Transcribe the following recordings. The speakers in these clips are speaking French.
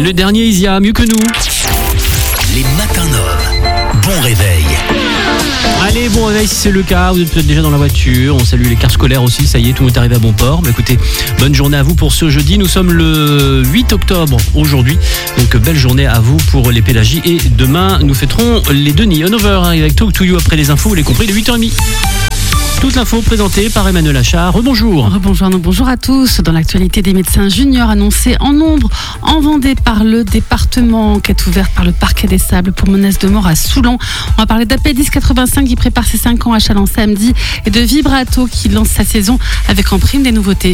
Le dernier Isia, mieux que nous. Les matins Nov. Bon réveil. Allez, bon réveil si c'est le cas, vous êtes peut-être déjà dans la voiture, on salue les cars scolaires aussi, ça y est, tout le monde est arrivé à bon port. Mais écoutez, bonne journée à vous pour ce jeudi, nous sommes le 8 octobre aujourd'hui, donc belle journée à vous pour les pédagies. Et demain, nous fêterons les Denis. On over arrive avec Talk to You après les infos, vous l'avez compris, de 8h30. Toute l'info présentée par Emmanuel Achard. Rebonjour. Rebonjour, bonjour à tous. Dans l'actualité, des médecins juniors annoncés en nombre en Vendée par le département. Enquête ouverte par le parquet des Sables pour menace de mort à Soulan. On va parler d'AP10 85 qui prépare ses 5 ans à Châlons samedi et de Vibrato qui lance sa saison avec en prime des nouveautés.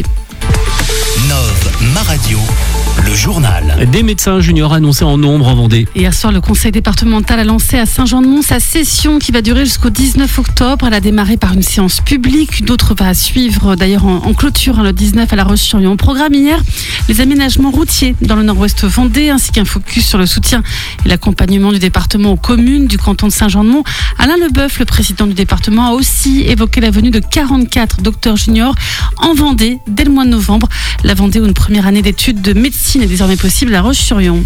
Nov, ma radio, le journal. Des médecins juniors annoncés en nombre en Vendée. Hier soir, le conseil départemental a lancé à Saint-Jean-de-Mont sa session qui va durer jusqu'au 19 octobre. Elle a démarré par une séance publique. D'autres va suivre d'ailleurs en clôture le 19 à La Roche-sur-Yon. Au programme hier, les aménagements routiers dans le nord-ouest Vendée ainsi qu'un focus sur le soutien et l'accompagnement du département aux communes du canton de Saint-Jean-de-Mont. Alain Leboeuf, le président du département, a aussi évoqué la venue de 44 docteurs juniors en Vendée dès le mois de novembre. La Vendée où une première année d'études de médecine est désormais possible à La Roche-sur-Yon.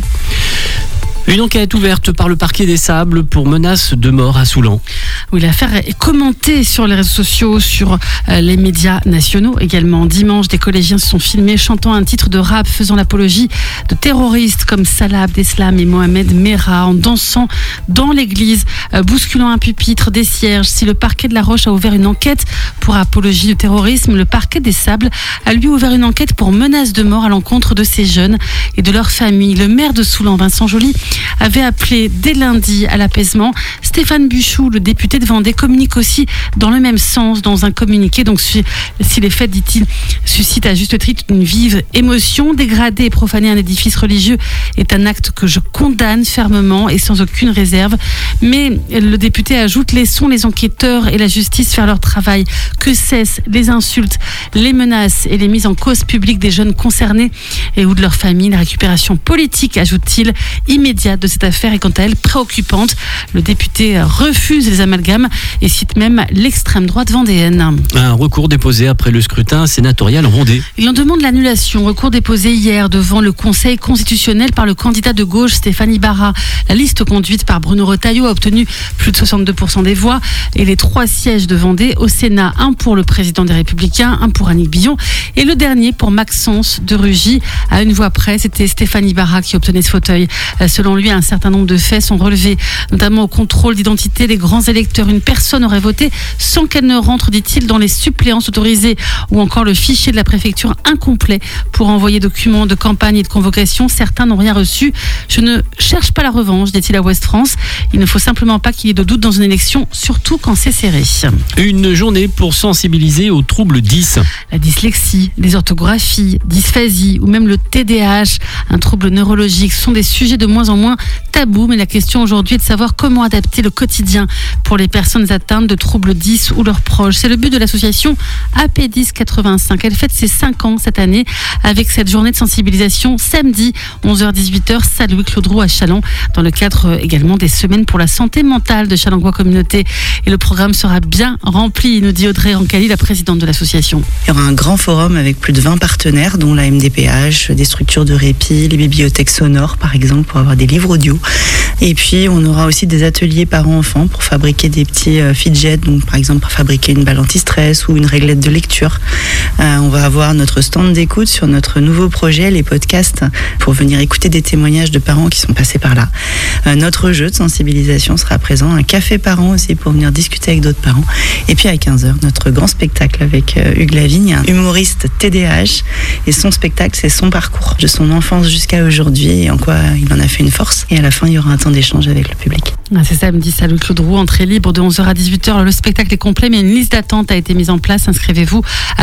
Une enquête ouverte par le parquet des Sables pour menace de mort à Soulan. Oui, l'affaire est commentée sur les réseaux sociaux, sur les médias nationaux. Également, dimanche, des collégiens se sont filmés chantant un titre de rap faisant l'apologie de terroristes comme Salah Abdeslam et Mohamed Merah en dansant dans l'église, bousculant un pupitre, des cierges. Si le parquet de La Roche a ouvert une enquête pour apologie du terrorisme, le parquet des Sables a lui ouvert une enquête pour menace de mort à l'encontre de ces jeunes et de leurs familles. Le maire de Soulan, Vincent Joly, avait appelé dès lundi à l'apaisement. Stéphane Buchou, le député de Vendée, communique aussi dans le même sens dans un communiqué. Donc si les faits, dit-il, suscitent à juste titre une vive émotion, dégrader et profaner un édifice religieux est un acte que je condamne fermement et sans aucune réserve. Mais le député ajoute, laissons les enquêteurs et la justice faire leur travail. Que cessent les insultes, les menaces et les mises en cause publiques des jeunes concernés et ou de leurs familles. La récupération politique, ajoute-t-il, immédiate de cette affaire est quant à elle préoccupante. Le député refuse les amalgames et cite même l'extrême droite vendéenne. Un recours déposé après le scrutin sénatorial en Vendée. Il en demande l'annulation. Recours déposé hier devant le Conseil constitutionnel par le candidat de gauche Stéphane Ibarra. La liste conduite par Bruno Retailleau a obtenu plus de 62% des voix et les 3 sièges de Vendée au Sénat, un pour le président des Républicains, un pour Annick Billon et le dernier pour Maxence de Rugy. À une voix près, c'était Stéphane Ibarra qui obtenait ce fauteuil. Selon lui, un certain nombre de faits sont relevés, notamment au contrôle d'identité des grands électeurs. Une personne aurait voté sans qu'elle ne rentre, dit-il, dans les suppléances autorisées ou encore le fichier de la préfecture incomplet pour envoyer documents de campagne et de convocation. Certains n'ont rien reçu. Je ne cherche pas la revanche, dit-il à Ouest France. Il ne faut simplement pas qu'il y ait de doute dans une élection, surtout quand c'est serré. Une journée pour sensibiliser aux troubles 10. La dyslexie, les orthographies, dysphasie ou même le TDAH, un trouble neurologique, sont des sujets de moins en moins tabous, mais la question aujourd'hui est de savoir comment adapter le quotidien pour les personnes atteintes de troubles 10 ou leurs proches. C'est le but de l'association AP10 85. Elle fête ses 5 ans cette année avec cette journée de sensibilisation samedi 11h-18h, salle Louis-Claude Roux à Châlons, dans le cadre également des semaines pour la santé mentale de Châlons-Bois Communauté. Et le programme sera bien rempli, nous dit Audrey Rancali, la présidente de l'association. Il y aura un grand forum avec plus de 20 partenaires, dont la MDPH, des structures de répit, les bibliothèques sonores par exemple, pour avoir des livres audio. Et puis on aura aussi des ateliers parents-enfants pour fabriquer des petits fidgets, donc par exemple pour fabriquer une balle anti-stress ou une réglette de lecture. On va avoir notre stand d'écoute sur notre nouveau projet, les podcasts, pour venir écouter des témoignages de parents qui sont passés par là. Notre jeu de sensibilisation sera présent, un café parent aussi pour venir discuter avec d'autres parents. Et puis à 15h, notre grand spectacle avec Hugues Lavigne, un humoriste TDAH, et son spectacle, c'est son parcours de son enfance jusqu'à aujourd'hui et en quoi il en a fait une force. Et à la fin, il y aura un temps d'échange avec le public. C'est samedi, salle Louis-Claude Roux, entrée libre de 11h à 18h. Le spectacle est complet, mais une liste d'attente a été mise en place. Inscrivez-vous à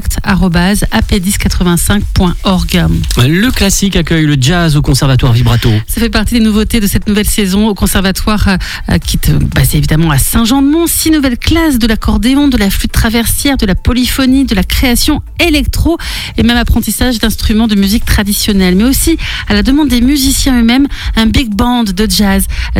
contact@ap1085.org. Le classique accueille le jazz au Conservatoire Vibrato. Ça fait partie des nouveautés de cette nouvelle saison au Conservatoire qui est basé évidemment à Saint-Jean-de-Mont. 6 nouvelles classes de l'accordéon, de la flûte traversière, de la polyphonie, de la création électro et même apprentissage d'instruments de musique traditionnelle. Mais aussi, à la demande des musiciens eux-mêmes, un big band de jazz nous dévoile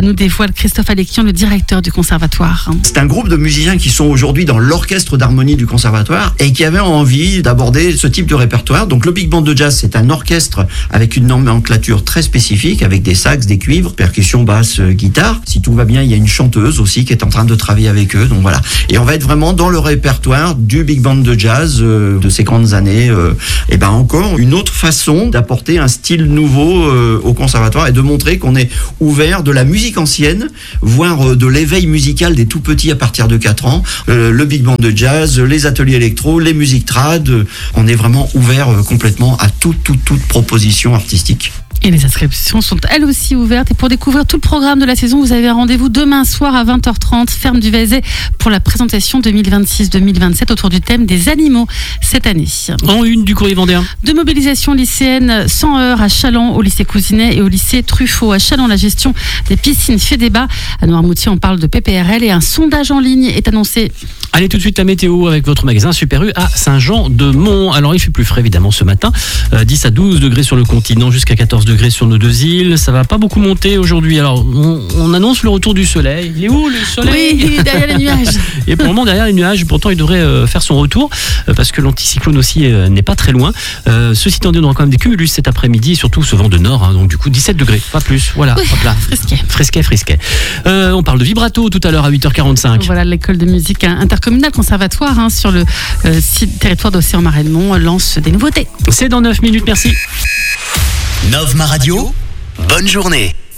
reçoit Christophe Alexian, le directeur du conservatoire. C'est un groupe de musiciens qui sont aujourd'hui dans l'orchestre d'harmonie du conservatoire et qui avaient envie d'aborder ce type de répertoire. Donc le Big Band de Jazz, c'est un orchestre avec une nomenclature très spécifique, avec des sax, des cuivres, percussion, basse, guitare. Si tout va bien, il y a une chanteuse aussi qui est en train de travailler avec eux. Donc voilà. Et on va être vraiment dans le répertoire du Big Band de Jazz de ces grandes années. Et ben encore une autre façon d'apporter un style nouveau au conservatoire et de montrer qu'on est ouvert de la musique ancienne, voire de l'éveil musical des tout petits à partir de 4 ans. Le Big Band de Jazz, les ateliers électro, les musiques trad. On est vraiment ouvert complètement à toute proposition artistique. Et les inscriptions sont elles aussi ouvertes. Et pour découvrir tout le programme de la saison, vous avez un rendez-vous demain soir à 20h30, ferme du Vézet, pour la présentation 2026-2027 autour du thème des animaux cette année. En une du Courrier Vendéen. Deux mobilisations lycéennes 100 heures à Châlons, au lycée Cousinet et au lycée Truffaut. À Châlons, la gestion des piscines fait débat. À Noirmoutier, on parle de PPRL et un sondage en ligne est annoncé. Allez, tout de suite la météo avec votre magasin Super U à Saint-Jean-de-Mont. Alors il fait plus frais évidemment ce matin, 10 à 12 degrés sur le continent, jusqu'à 14 degrés sur nos deux îles. Ça va pas beaucoup monter aujourd'hui. Alors on annonce le retour du soleil. Il est où le soleil? Oui, derrière les nuages. Et pour le moment derrière les nuages, pourtant il devrait faire son retour parce que l'anticyclone aussi n'est pas très loin. Ceci étant dit, on aura quand même des cumulus cet après-midi, surtout ce vent de nord, hein, donc du coup 17 degrés, pas plus. Voilà, oui, hop là. Frisquet. On parle de vibrato tout à l'heure à 8h45. Voilà, l'école de musique intercommunale conservatoire hein, sur le territoire d'Océan-Marais-de-Mont lance des nouveautés. C'est dans 9 minutes, merci. Nov Ma Radio, bonne journée.